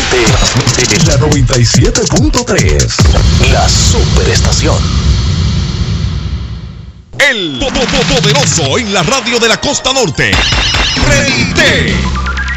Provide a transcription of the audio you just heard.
Transmite la 97.3, la superestación. El poderoso en la radio de la costa norte. Reité.